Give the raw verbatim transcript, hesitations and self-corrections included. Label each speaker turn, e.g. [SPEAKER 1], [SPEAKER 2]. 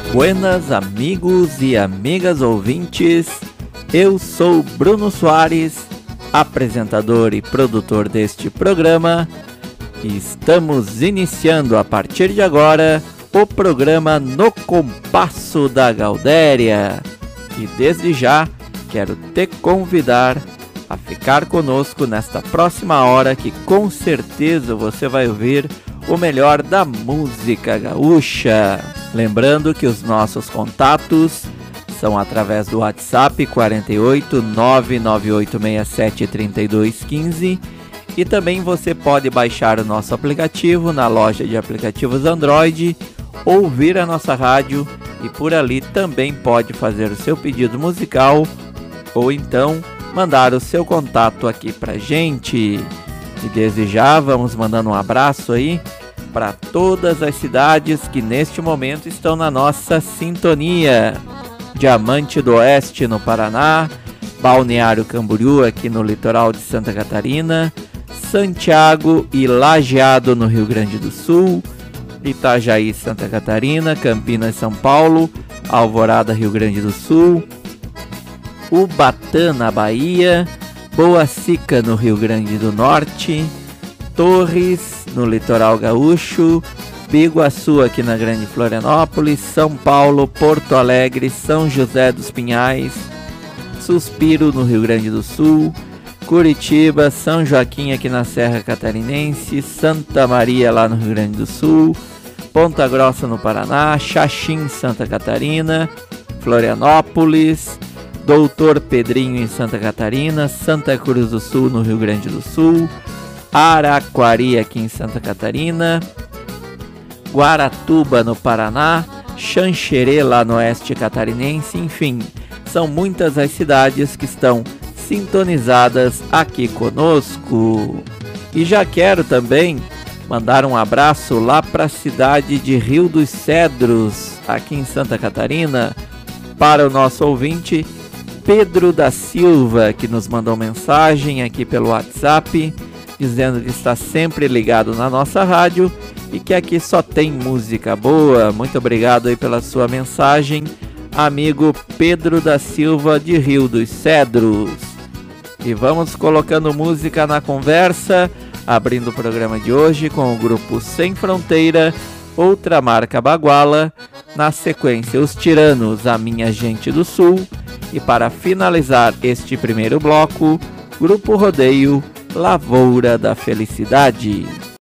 [SPEAKER 1] Buenas amigos e amigas ouvintes, eu sou Bruno Soares, apresentador e produtor deste programa, e estamos iniciando a partir de agora o programa No Compasso da Gaudéria. E desde já quero te convidar a ficar conosco nesta próxima hora, que com certeza você vai ouvir o melhor da música gaúcha. Lembrando que os nossos contatos são através do WhatsApp quarenta e oito, nove nove oito seis sete, três dois um cinco, e também você pode baixar o nosso aplicativo na loja de aplicativos Android, ouvir a nossa rádio e por ali também pode fazer o seu pedido musical ou então mandar o seu contato aqui pra gente. E desde já vamos mandando um abraço aí para todas as cidades que neste momento estão na nossa sintonia. Diamante do Oeste no Paraná, Balneário Camboriú aqui no litoral de Santa Catarina, Santiago e Lajeado no Rio Grande do Sul, Itajaí, Santa Catarina, Campinas, São Paulo, Alvorada, Rio Grande do Sul, Ubatã, na Bahia, Boacica, no Rio Grande do Norte, Torres, no litoral gaúcho, Biguaçu, aqui na Grande Florianópolis, São Paulo, Porto Alegre, São José dos Pinhais, Suspiro, no Rio Grande do Sul, Curitiba, São Joaquim, aqui na Serra Catarinense, Santa Maria, lá no Rio Grande do Sul, Ponta Grossa, no Paraná, Xaxim, Santa Catarina, Florianópolis, Doutor Pedrinho, em Santa Catarina, Santa Cruz do Sul, no Rio Grande do Sul, Araquari, aqui em Santa Catarina, Guaratuba, no Paraná, Xanxerê, lá no oeste catarinense, enfim, são muitas as cidades que estão sintonizadas aqui conosco. E já quero também mandar um abraço lá para a cidade de Rio dos Cedros, aqui em Santa Catarina, para o nosso ouvinte Pedro da Silva, que nos mandou mensagem aqui pelo WhatsApp, dizendo que está sempre ligado na nossa rádio e que aqui só tem música boa. Muito obrigado aí pela sua mensagem, amigo Pedro da Silva de Rio dos Cedros. E vamos colocando música na conversa, abrindo o programa de hoje com o grupo Sem Fronteira, Outra Marca Baguala, na sequência Os Tiranos, A Minha Gente do Sul, e para finalizar este primeiro bloco, Grupo Rodeio, Lavoura da Felicidade.